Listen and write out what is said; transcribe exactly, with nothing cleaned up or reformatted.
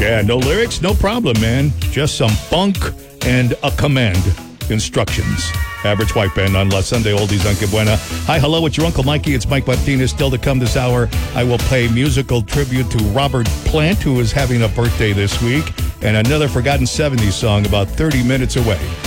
Yeah, no lyrics, no problem, man. Just some funk and a command. Instructions. Average White Band on La Sunday Oldies on Que Buena. Hi, hello, it's your Uncle Mikey. It's Mike Martinez. Still to come this hour, I will pay musical tribute to Robert Plant, who is having a birthday this week, and another forgotten seventies song about thirty minutes away.